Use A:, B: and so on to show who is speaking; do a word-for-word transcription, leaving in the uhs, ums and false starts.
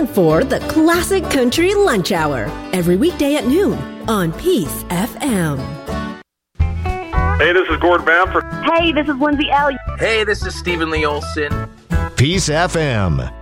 A: for the Classic Country Lunch Hour, every weekday at noon on Peace F M.
B: Hey, this is Gordon Bamford.
C: Hey, this is Lindsay L.
D: Hey, this is Stephen Lee Olson.
E: Peace F M.